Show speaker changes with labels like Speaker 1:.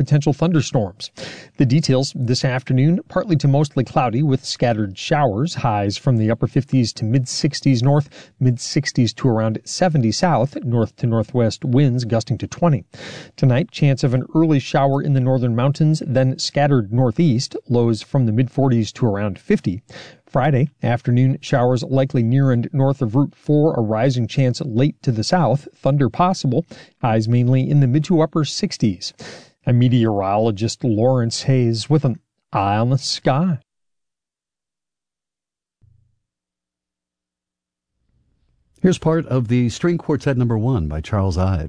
Speaker 1: potential thunderstorms. The details this afternoon, partly to mostly cloudy with scattered showers, highs from the upper 50s to mid-60s north, mid-60s to around 70 south, north to northwest winds gusting to 20. Tonight, chance of an early shower in the northern mountains, then scattered northeast, lows from the mid-40s to around 50. Friday, afternoon showers likely near and north of Route 4, a rising chance late to the south, thunder possible, highs mainly in the mid to upper 60s. I'm meteorologist Lawrence Hayes with an eye on the sky.
Speaker 2: Here's part of the String Quartet No. 1 by Charles Ives.